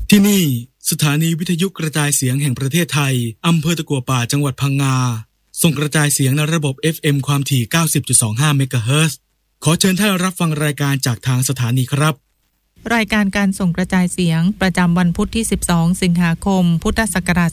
ที่นี่สถานีวิทยุกระจายเสียงแห่งประเทศไทยอำเภอตะกั่วป่าจังหวัดพังงาส่งกระจายเสียงในระบบ FM ความถี่ 90.25 เมกะเฮิรตซ์ขอเชิญท่านรับฟังรายการจากทางสถานีครับรายการการส่งกระจายเสียงประจำวันพุธที่12สิงหาคมพุทธศักราช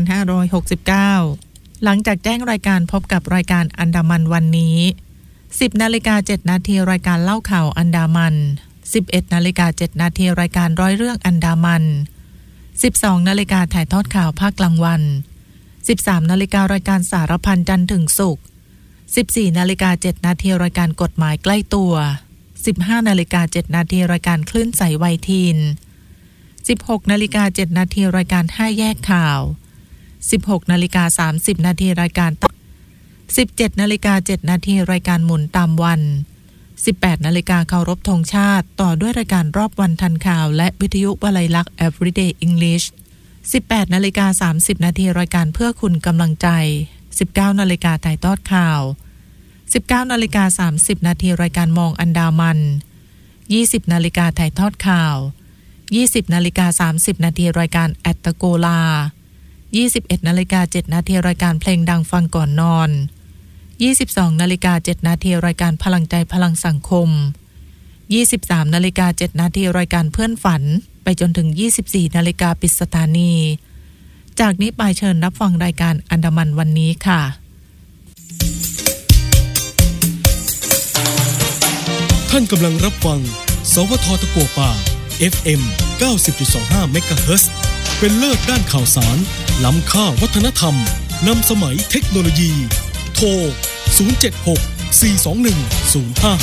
2569หลังจากแจ้งรายการพบกับรายการอันดามันวันนี้ 10:07 น.รายการเล่าข่าวอันดามัน 11:07 น.รายการร้อยเรื่องอันดามัน 12:00 น.ถ่ายทอดข่าวภาคกลางวัน 13:00 น.รายการสารพันจันทร์ถึงศุกร์ 14:07 น.รายการกฎหมายใกล้ตัว 15:07 น.รายการคลื่นใสวัยทีน 16:07 น.รายการ5แยกข่าว 16:30 น.รายการ17:07 น.รายการหมุนตามวัน 18:00 น.เคารพธงชาติต่อด้วยรายการรอบวันทันข่าวและวิทยุวลัยลักษณ์ Everyday English 18:30 น.รายการเพื่อคุณกำลังใจ 19:00 น.ถ่ายทอดข่าว 19:30 น.รายการมองอันดามัน 20:00 น.ถ่ายทอดข่าว 20:30 น.รายการแอตตะโกลา 21:07 น.รายการเพลงดังฟังก่อนนอน 22:07 น.รายการพลังใจพลังสังคม 23:07 น.รายการเพื่อนฝันไปจนถึง 24:00 น.ปิดสถานีจากนี้ไปเชิญรับฟังรายการอันดามันวันนี้ค่ะท่านกำลังรับฟังสวท.ตะกั่วป่า FM 90.25 เมกะเฮิรตซ์เป็นเลิศด้านข่าวสารล้ำค่าวัฒนธรรมนำสมัยเทคโนโลยีโทร 076 421 055